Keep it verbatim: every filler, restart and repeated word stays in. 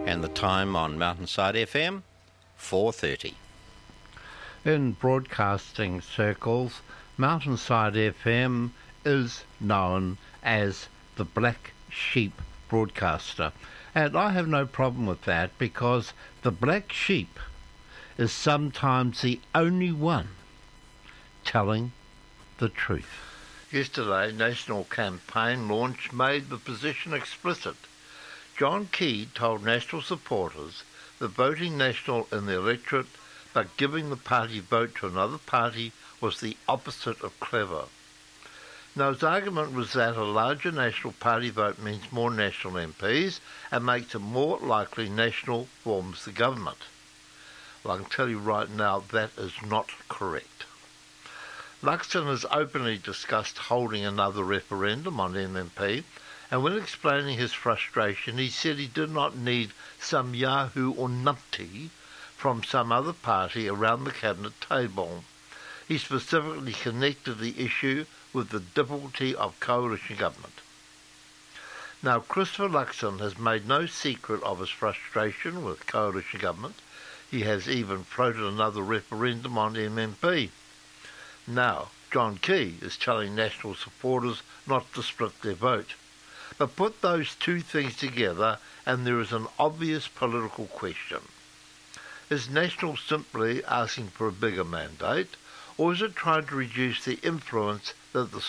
And the time on Mountainside F M, four thirty. In broadcasting circles, Mountainside F M is known as the Black Sheep broadcaster. And I have no problem with that, because the black sheep is sometimes the only one telling the truth. Yesterday, National Campaign launch made the position explicit. John Key told National supporters that voting National in the electorate but giving the party vote to another party was the opposite of clever. Now, his argument was that a larger National Party vote means more National M Ps and makes it more likely National forms the government. Well, I can tell you right now that is not correct. Luxon has openly discussed holding another referendum on M M P, and when explaining his frustration, he said he did not need some Yahoo or numpty from some other party around the cabinet table. He specifically connected the issue with the difficulty of coalition government. Now, Christopher Luxon has made no secret of his frustration with coalition government. He has even floated another referendum on M M P. Now, John Key is telling National supporters not to split their vote. But put those two things together and there is an obvious political question. Is National simply asking for a bigger mandate, or is it trying to reduce the influence that the